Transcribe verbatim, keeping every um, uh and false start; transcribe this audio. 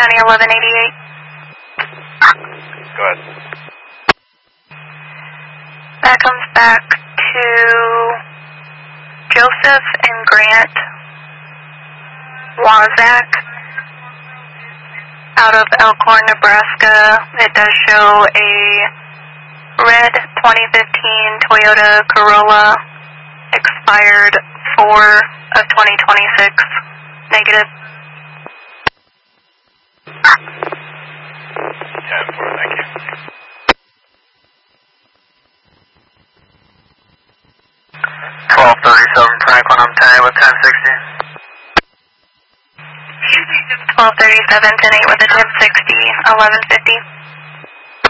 County eleven eighty-eight. Go ahead. That comes back to Joseph and Grant Wazak out of Elkhorn, Nebraska. It does show a red twenty fifteen Toyota Corolla, expired four of twenty twenty-six. Negative. ten four, thank you. twelve thirty-seven Franklin, I'm ten with ten sixty. twelve thirty-seven, ten eight with a ten sixty, eleven fifty.